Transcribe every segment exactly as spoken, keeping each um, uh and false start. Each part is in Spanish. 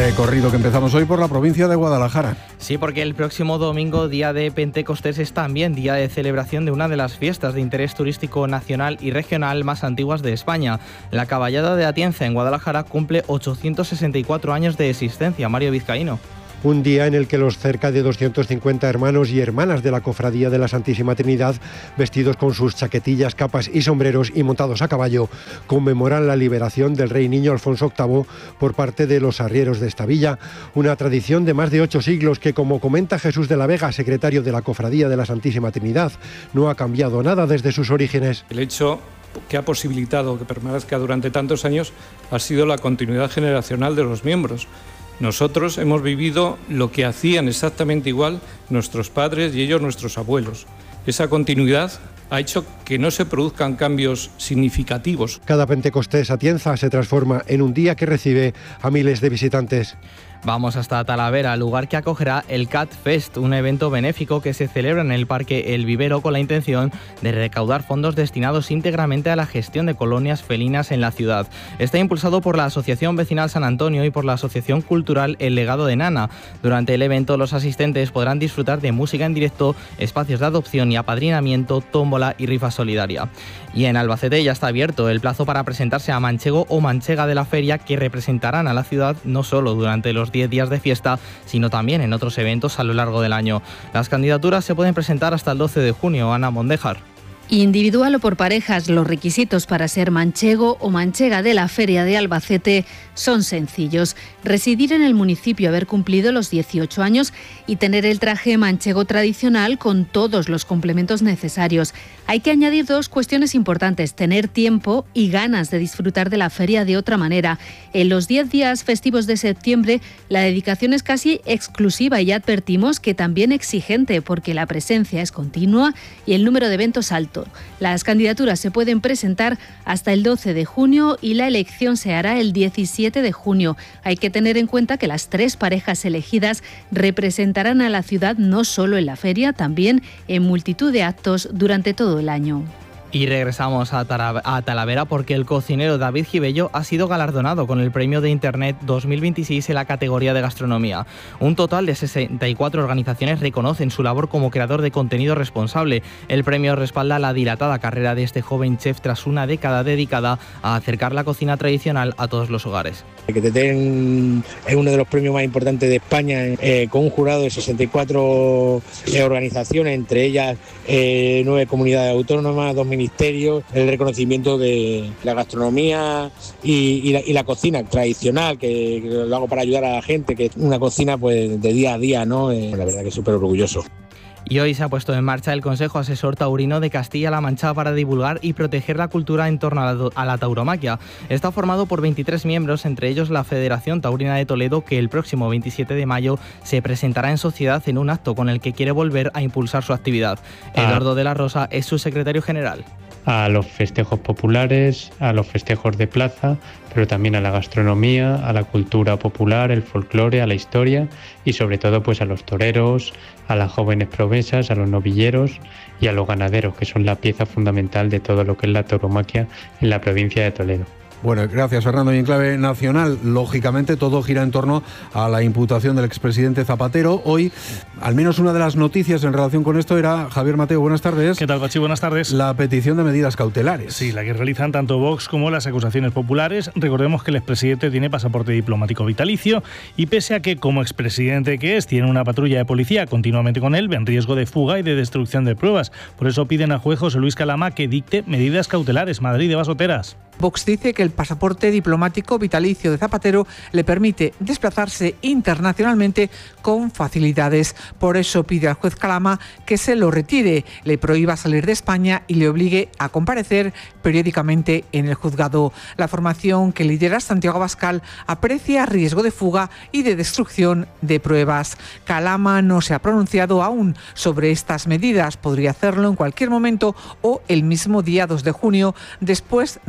Recorrido que empezamos hoy por la provincia de Guadalajara. Sí, porque el próximo domingo, día de Pentecostés, es también día de celebración de una de las fiestas de interés turístico nacional y regional más antiguas de España. La Caballada de Atienza en Guadalajara cumple ochocientos sesenta y cuatro años de existencia. Mario Vizcaíno. Un día en el que los cerca de doscientos cincuenta hermanos y hermanas de la Cofradía de la Santísima Trinidad, vestidos con sus chaquetillas, capas y sombreros y montados a caballo, conmemoran la liberación del rey niño Alfonso octavo por parte de los arrieros de esta villa. Una tradición de más de ocho siglos que, como comenta Jesús de la Vega, secretario de la Cofradía de la Santísima Trinidad, no ha cambiado nada desde sus orígenes. El hecho que ha posibilitado que permanezca durante tantos años ha sido la continuidad generacional de los miembros. Nosotros hemos vivido lo que hacían exactamente igual nuestros padres y ellos nuestros abuelos. Esa continuidad ha hecho que no se produzcan cambios significativos. Cada Pentecostés Atienza se transforma en un día que recibe a miles de visitantes. Vamos hasta Talavera, lugar que acogerá el Cat Fest, un evento benéfico que se celebra en el Parque El Vivero con la intención de recaudar fondos destinados íntegramente a la gestión de colonias felinas en la ciudad. Está impulsado por la Asociación Vecinal San Antonio y por la Asociación Cultural El Legado de Nana. Durante el evento, los asistentes podrán disfrutar de música en directo, espacios de adopción y apadrinamiento, tómbola y rifa solidaria. Y en Albacete ya está abierto el plazo para presentarse a manchego o manchega de la feria, que representarán a la ciudad no solo durante los diez días de fiesta, sino también en otros eventos a lo largo del año. Las candidaturas se pueden presentar hasta el doce de junio. Ana Mondejar. Individual o por parejas, los requisitos para ser manchego o manchega de la Feria de Albacete son sencillos. Residir en el municipio, haber cumplido los dieciocho años y tener el traje manchego tradicional con todos los complementos necesarios. Hay que añadir dos cuestiones importantes: tener tiempo y ganas de disfrutar de la feria de otra manera. En los diez días festivos de septiembre, la dedicación es casi exclusiva y ya advertimos que también exigente, porque la presencia es continua y el número de eventos alto. Las candidaturas se pueden presentar hasta el doce de junio y la elección se hará el diecisiete de junio. Hay que tener en cuenta que las tres parejas elegidas representarán a la ciudad no solo en la feria, también en multitud de actos durante todo el año. Y regresamos a, Tara- a Talavera porque el cocinero David Gibello ha sido galardonado con el Premio de Internet dos mil veintiséis en la categoría de gastronomía. Un total de sesenta y cuatro organizaciones reconocen su labor como creador de contenido responsable. El premio respalda la dilatada carrera de este joven chef tras una década dedicada a acercar la cocina tradicional a todos los hogares. Que te den es uno de los premios más importantes de España, eh, con un jurado de sesenta y cuatro eh, organizaciones, entre ellas eh, nueve comunidades autónomas, dos ministerios, el reconocimiento de la gastronomía y, y, la, y la cocina tradicional, que, que lo hago para ayudar a la gente, que es una cocina pues de día a día, ¿no? Eh, la verdad que súper orgulloso. Y hoy se ha puesto en marcha el Consejo Asesor Taurino de Castilla-La Mancha para divulgar y proteger la cultura en torno a la, a la tauromaquia. Está formado por veintitrés miembros, entre ellos la Federación Taurina de Toledo, que el próximo veintisiete de mayo se presentará en sociedad en un acto con el que quiere volver a impulsar su actividad. Ah. Eduardo de la Rosa es su secretario general. A los festejos populares, a los festejos de plaza, pero también a la gastronomía, a la cultura popular, el folclore, a la historia y sobre todo pues a los toreros, a las jóvenes promesas, a los novilleros y a los ganaderos, que son la pieza fundamental de todo lo que es la tauromaquia en la provincia de Toledo. Bueno, gracias Fernando. Y en clave nacional, lógicamente todo gira en torno a la imputación del expresidente Zapatero. Hoy, al menos una de las noticias en relación con esto era, Javier Mateo, buenas tardes. ¿Qué tal, Pachi? Buenas tardes. La petición de medidas cautelares. Sí, la que realizan tanto Vox como las acusaciones populares. Recordemos que el expresidente tiene pasaporte diplomático vitalicio y pese a que, como expresidente que es, tiene una patrulla de policía continuamente con él, ve en riesgo de fuga y de destrucción de pruebas. Por eso piden al juez José Luis Calama que dicte medidas cautelares. Madrid, de Basoteras. Vox dice que el pasaporte diplomático vitalicio de Zapatero le permite desplazarse internacionalmente con facilidades. Por eso pide al juez Calama que se lo retire, le prohíba salir de España y le obligue a comparecer periódicamente en el juzgado. La formación que lidera Santiago Abascal aprecia riesgo de fuga y de destrucción de pruebas. Calama no se ha pronunciado aún sobre estas medidas. Podría hacerlo en cualquier momento o el mismo día dos de junio, después de la comparecencia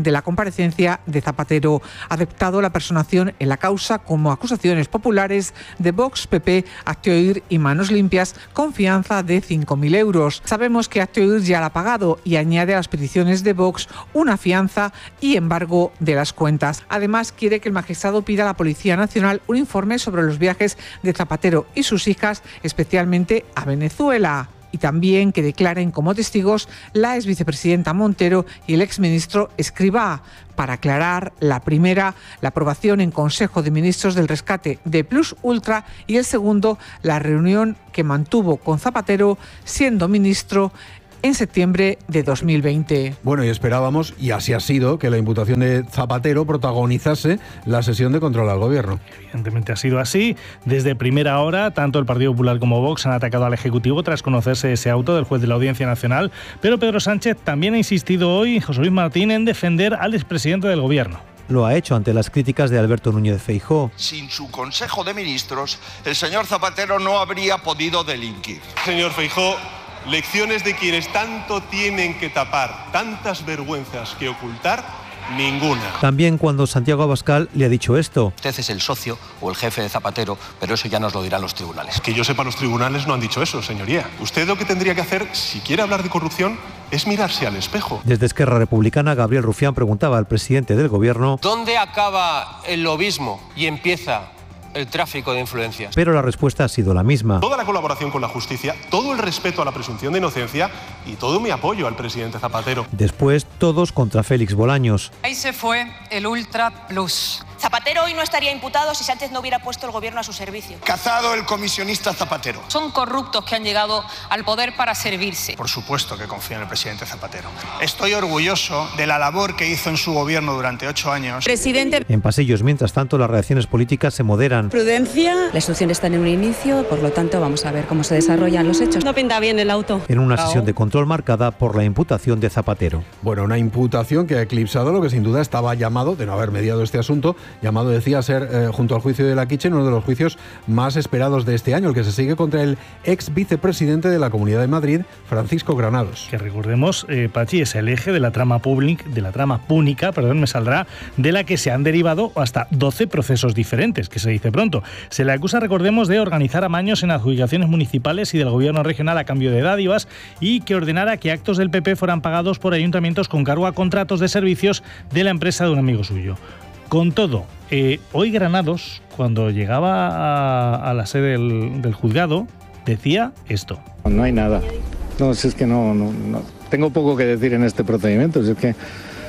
comparecencia de Zapatero. Ha aceptado la personación en la causa como acusaciones populares de Vox, P P, Actioir y Manos Limpias con fianza de cinco mil euros. Sabemos que Actioir ya la ha pagado y añade a las peticiones de Vox una fianza y embargo de las cuentas. Además, quiere que el magistrado pida a la Policía Nacional un informe sobre los viajes de Zapatero y sus hijas, especialmente a Venezuela. Y también que declaren como testigos la ex vicepresidenta Montero y el exministro Escrivá, para aclarar la primera, la aprobación en Consejo de Ministros del rescate de Plus Ultra, y el segundo, la reunión que mantuvo con Zapatero siendo ministro en septiembre de dos mil veinte. Bueno, y esperábamos, y así ha sido, que la imputación de Zapatero protagonizase la sesión de control al gobierno. Evidentemente ha sido así. Desde primera hora, tanto el Partido Popular como Vox han atacado al Ejecutivo tras conocerse ese auto del juez de la Audiencia Nacional, pero Pedro Sánchez también ha insistido hoy, José Luis Martín, en defender al expresidente del gobierno. Lo ha hecho ante las críticas de Alberto Núñez Feijóo. Sin su Consejo de Ministros, el señor Zapatero no habría podido delinquir. Señor Feijóo, lecciones de quienes tanto tienen que tapar, tantas vergüenzas que ocultar, ninguna. También cuando Santiago Abascal le ha dicho esto. Usted es el socio o el jefe de Zapatero, pero eso ya nos lo dirán los tribunales. Que yo sepa, los tribunales no han dicho eso, señoría. Usted lo que tendría que hacer, si quiere hablar de corrupción, es mirarse al espejo. Desde Esquerra Republicana, Gabriel Rufián preguntaba al presidente del gobierno: ¿dónde acaba el lobismo y empieza el tráfico de influencias? Pero la respuesta ha sido la misma. Toda la colaboración con la justicia, todo el respeto a la presunción de inocencia y todo mi apoyo al presidente Zapatero. Después, todos contra Félix Bolaños. Ahí se fue el Ultra Plus. Zapatero hoy no estaría imputado si Sánchez no hubiera puesto el gobierno a su servicio. Cazado el comisionista Zapatero. Son corruptos que han llegado al poder para servirse. Por supuesto que confío en el presidente Zapatero. Estoy orgulloso de la labor que hizo en su gobierno durante ocho años. Presidente. En pasillos, mientras tanto, las reacciones políticas se moderan. Prudencia. La instrucción está en un inicio, por lo tanto vamos a ver cómo se desarrollan los hechos. No pinta bien el auto. En una sesión de control marcada por la imputación de Zapatero. Bueno, una imputación que ha eclipsado lo que sin duda estaba llamado, de no haber mediado este asunto, llamado, decía, ser eh, junto al juicio de la Kitchen, uno de los juicios más esperados de este año, el que se sigue contra el ex vicepresidente de la Comunidad de Madrid, Francisco Granados. Que recordemos, eh, Pachi, es el eje de la trama pública, de la trama púnica, perdón, me saldrá, de la que se han derivado hasta doce procesos diferentes, que se dice pronto. Se le acusa, recordemos, de organizar amaños en adjudicaciones municipales y del gobierno regional a cambio de dádivas, y que ordenara que actos del P P fueran pagados por ayuntamientos con cargo a contratos de servicios de la empresa de un amigo suyo. Con todo, eh, hoy Granados, cuando llegaba a, a la sede del, del juzgado, decía esto. No hay nada. No, si es que no, no, no. Tengo poco que decir en este procedimiento, si es que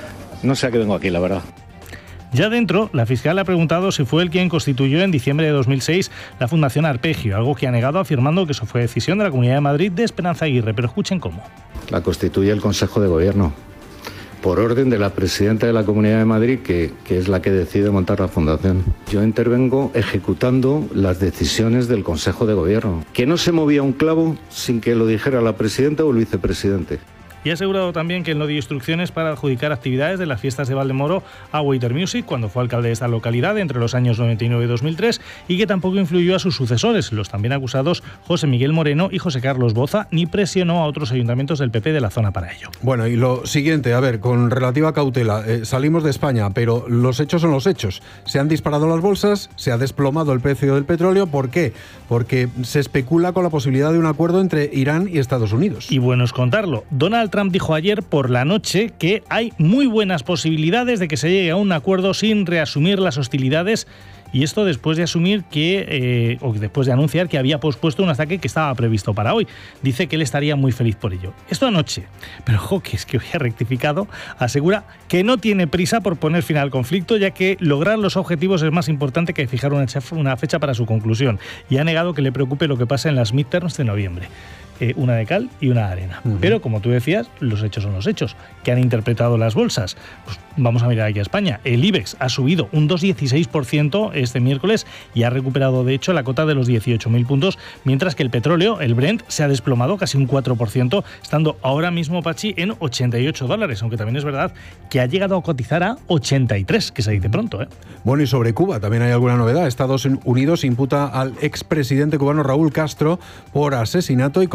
no sé a qué vengo aquí, la verdad. Ya dentro, la fiscal ha preguntado si fue él quien constituyó en diciembre de dos mil seis la Fundación Arpegio, algo que ha negado afirmando que eso fue decisión de la Comunidad de Madrid de Esperanza Aguirre, pero escuchen cómo. La constituye el Consejo de Gobierno, por orden de la presidenta de la Comunidad de Madrid, que, que es la que decide montar la fundación. Yo intervengo ejecutando las decisiones del Consejo de Gobierno. Que no se movía un clavo sin que lo dijera la presidenta o el vicepresidente. Y ha asegurado también que él no dio instrucciones para adjudicar actividades de las fiestas de Valdemoro a Waiter Music cuando fue alcalde de esta localidad entre los años noventa y nueve y dos mil tres, y que tampoco influyó a sus sucesores, los también acusados José Miguel Moreno y José Carlos Boza, ni presionó a otros ayuntamientos del P P de la zona para ello. Bueno, y lo siguiente, a ver, con relativa cautela, eh, salimos de España, pero los hechos son los hechos. Se han disparado las bolsas, se ha desplomado el precio del petróleo. ¿Por qué? Porque se especula con la posibilidad de un acuerdo entre Irán y Estados Unidos. Y bueno es contarlo. Donald Trump dijo ayer por la noche que hay muy buenas posibilidades de que se llegue a un acuerdo sin reasumir las hostilidades, y esto después de asumir que, eh, o después de anunciar que había pospuesto un ataque que estaba previsto para hoy. Dice que él estaría muy feliz por ello. Esto anoche. Pero ojo, que es que hoy ha rectificado, asegura que no tiene prisa por poner fin al conflicto, ya que lograr los objetivos es más importante que fijar una, una fecha para su conclusión. Y ha negado que le preocupe lo que pasa en las midterms de noviembre. Eh, una de cal y una de arena. Uh-huh. Pero, como tú decías, los hechos son los hechos. ¿Que han interpretado las bolsas? Pues vamos a mirar aquí a España. El IBEX ha subido un dos coma dieciséis por ciento este miércoles y ha recuperado, de hecho, la cota de los dieciocho mil puntos, mientras que el petróleo, el Brent, se ha desplomado casi un cuatro por ciento, estando ahora mismo, Pachi, en ochenta y ocho dólares, aunque también es verdad que ha llegado a cotizar a ochenta y tres, que se dice pronto, ¿eh? Bueno, y sobre Cuba también hay alguna novedad. Estados Unidos imputa al expresidente cubano Raúl Castro por asesinato y con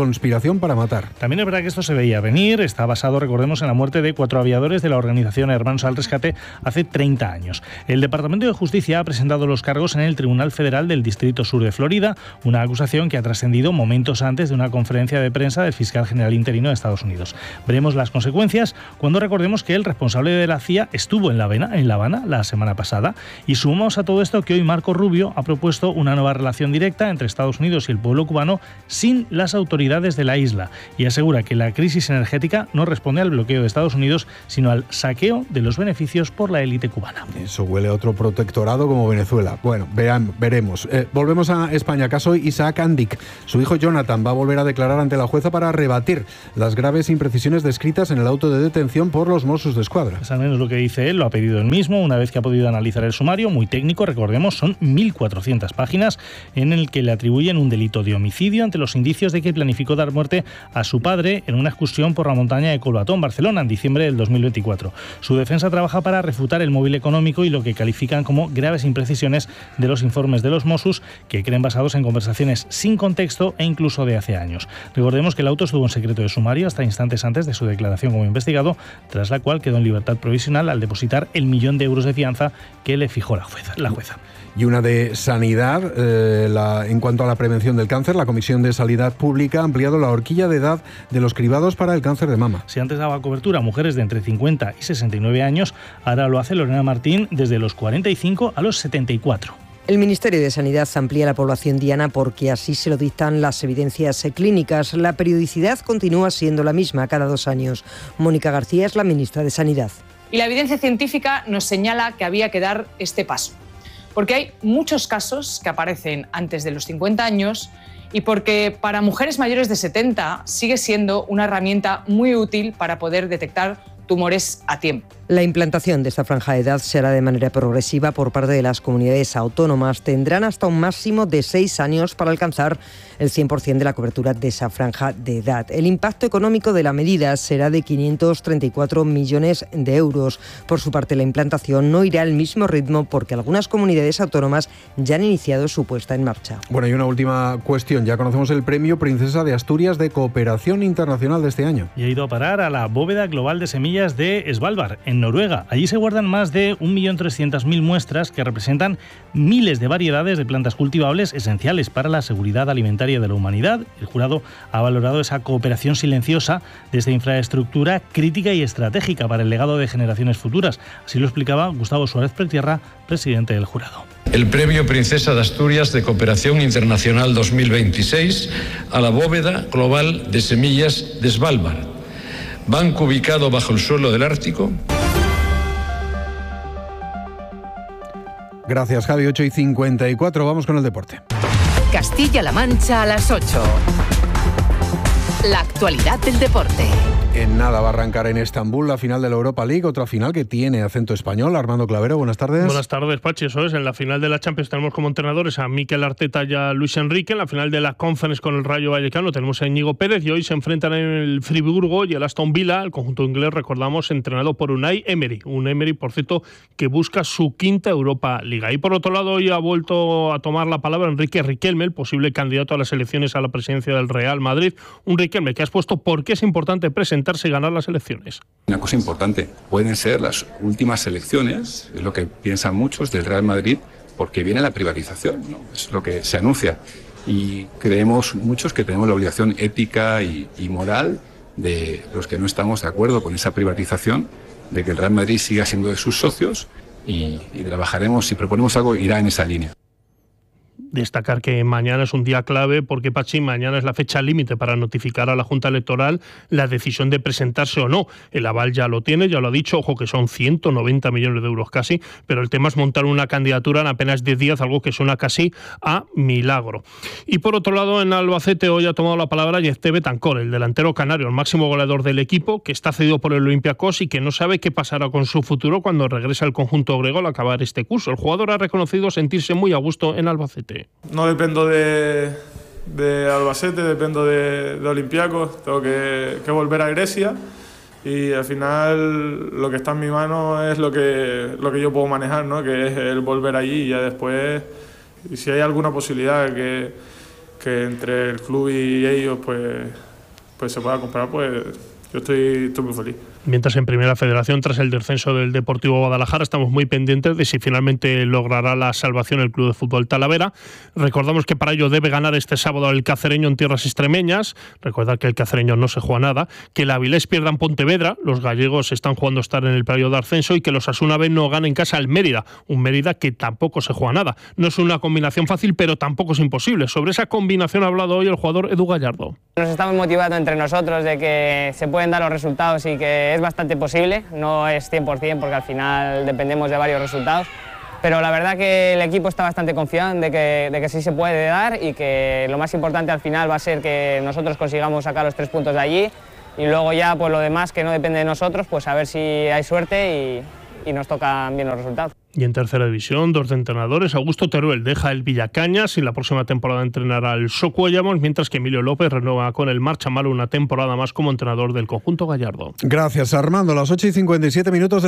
conspiración para matar. También es verdad que esto se veía venir. Está basado, recordemos, en la muerte de cuatro aviadores de la organización Hermanos al Rescate hace treinta años. El Departamento de Justicia ha presentado los cargos en el Tribunal Federal del Distrito Sur de Florida, una acusación que ha trascendido momentos antes de una conferencia de prensa del fiscal general interino de Estados Unidos. Veremos las consecuencias cuando recordemos que el responsable de la C I A estuvo en La Habana, en La Habana la semana pasada. Y sumamos a todo esto que hoy Marco Rubio ha propuesto una nueva relación directa entre Estados Unidos y el pueblo cubano sin las autoridades de la isla, y asegura que la crisis energética no responde al bloqueo de Estados Unidos, sino al saqueo de los beneficios por la élite cubana. Eso huele a otro protectorado como Venezuela. Bueno, vean, veremos. Eh, volvemos a España. Caso Isaac Andic. Su hijo Jonathan va a volver a declarar ante la jueza para rebatir las graves imprecisiones descritas en el auto de detención por los Mossos de Escuadra. Es al menos lo que dice él, lo ha pedido él mismo, una vez que ha podido analizar el sumario, muy técnico, recordemos, son mil cuatrocientas páginas, en el que le atribuyen un delito de homicidio ante los indicios de que planificó dar muerte a su padre en una excursión por la montaña de Colbatón, Barcelona, en diciembre del dos mil veinticuatro. Su defensa trabaja para refutar el móvil económico y lo que califican como graves imprecisiones de los informes de los Mossos, que creen basados en conversaciones sin contexto e incluso de hace años. Recordemos que el auto estuvo en secreto de sumario hasta instantes antes de su declaración como investigado, tras la cual quedó en libertad provisional al depositar el millón de euros de fianza que le fijó la jueza. La jueza. Y una de sanidad, eh, la, en cuanto a la prevención del cáncer, la Comisión de Sanidad Pública ha ampliado la horquilla de edad de los cribados para el cáncer de mama. Si antes daba cobertura a mujeres de entre cincuenta y sesenta y nueve años, ahora lo hace Lorena Martín desde los cuarenta y cinco a los setenta y cuatro. El Ministerio de Sanidad amplía la población diana porque así se lo dictan las evidencias clínicas. La periodicidad continúa siendo la misma cada dos años. Mónica García es la ministra de Sanidad. Y la evidencia científica nos señala que había que dar este paso, porque hay muchos casos que aparecen antes de los cincuenta años y porque para mujeres mayores de setenta sigue siendo una herramienta muy útil para poder detectar tumores a tiempo. La implantación de esta franja de edad será de manera progresiva por parte de las comunidades autónomas. Tendrán hasta un máximo de seis años para alcanzar el cien por ciento de la cobertura de esa franja de edad. El impacto económico de la medida será de quinientos treinta y cuatro millones de euros. Por su parte, la implantación no irá al mismo ritmo porque algunas comunidades autónomas ya han iniciado su puesta en marcha. Bueno, y una última cuestión. Ya conocemos el premio Princesa de Asturias de Cooperación Internacional de este año. Y ha ido a parar a la bóveda global de semillas de Svalbard, en Noruega. Allí se guardan más de un millón trescientas mil muestras que representan miles de variedades de plantas cultivables esenciales para la seguridad alimentaria de la humanidad. El jurado ha valorado esa cooperación silenciosa de esta infraestructura crítica y estratégica para el legado de generaciones futuras. Así lo explicaba Gustavo Suárez Pretierra, presidente del jurado. El Premio Princesa de Asturias de Cooperación Internacional dos mil veintiséis a la bóveda global de semillas de Svalbard, banco ubicado bajo el suelo del Ártico. Gracias, Javi. ocho y cincuenta y cuatro. Vamos con el deporte. Castilla-La Mancha a las ocho. La actualidad del deporte. En nada va a arrancar en Estambul la final de la Europa League, otra final que tiene acento español. Armando Clavero, buenas tardes. Buenas tardes, Pachi, eso es. En la final de la Champions tenemos como entrenadores a Mikel Arteta y a Luis Enrique. En la final de la Conference con el Rayo Vallecano tenemos a Íñigo Pérez y hoy se enfrentan en el Friburgo y el Aston Villa, el conjunto inglés, recordamos, entrenado por Unai Emery. Un Emery, por cierto, que busca su quinta Europa League. Y por otro lado, hoy ha vuelto a tomar la palabra Enrique Riquelme, el posible candidato a las elecciones a la presidencia del Real Madrid. Un Riquelme que ha expuesto por qué es importante presentarse y ganar las elecciones. Una cosa importante, pueden ser las últimas elecciones, es lo que piensan muchos del Real Madrid, porque viene la privatización, ¿no? Es lo que se anuncia. Y creemos muchos que tenemos la obligación ética y, y moral de los que no estamos de acuerdo con esa privatización, de que el Real Madrid siga siendo de sus socios y, y trabajaremos, si proponemos algo, irá en esa línea. Destacar que mañana es un día clave porque, Pachi, mañana es la fecha límite para notificar a la Junta Electoral la decisión de presentarse o no. El aval ya lo tiene, ya lo ha dicho, ojo que son ciento noventa millones de euros casi, pero el tema es montar una candidatura en apenas diez días, algo que suena casi a milagro. Y por otro lado, en Albacete hoy ha tomado la palabra Yezte Betancor, el delantero canario, el máximo goleador del equipo, que está cedido por el Olympiacos y que no sabe qué pasará con su futuro cuando regrese al conjunto griego al acabar este curso. El jugador ha reconocido sentirse muy a gusto en Albacete. No dependo de, de Albacete, dependo de, de Olympiacos, tengo que, que volver a Grecia y al final lo que está en mi mano es lo que, lo que yo puedo manejar, ¿no? Que es el volver allí y ya después, y si hay alguna posibilidad que, que entre el club y ellos pues, pues se pueda comprar, pues yo estoy, estoy muy feliz. Mientras en Primera Federación, tras el descenso del Deportivo Guadalajara, estamos muy pendientes de si finalmente logrará la salvación el Club de Fútbol Talavera. Recordamos que para ello debe ganar este sábado el Cacereño en tierras extremeñas. Recordad que el Cacereño no se juega nada, que el Avilés pierda en Pontevedra, los gallegos están jugando a estar en el periodo de ascenso, y que los Asuna B no gane en casa al Mérida, un Mérida que tampoco se juega nada. No es una combinación fácil, pero tampoco es imposible. Sobre esa combinación ha hablado hoy el jugador Edu Gallardo. Nos estamos motivando entre nosotros de que se pueden dar los resultados y que es bastante posible, no es cien por cien porque al final dependemos de varios resultados, pero la verdad que el equipo está bastante confiado de que, de que sí se puede dar, y que lo más importante al final va a ser que nosotros consigamos sacar los tres puntos de allí, y luego ya pues lo demás que no depende de nosotros, pues a ver si hay suerte y, y nos tocan bien los resultados. Y en tercera división, dos de entrenadores. Augusto Teruel deja el Villacañas y la próxima temporada entrenará al Socuellamos, mientras que Emilio López renueva con el Marchamalo una temporada más como entrenador del conjunto gallardo. Gracias, Armando. Las ocho y cincuenta y siete minutos de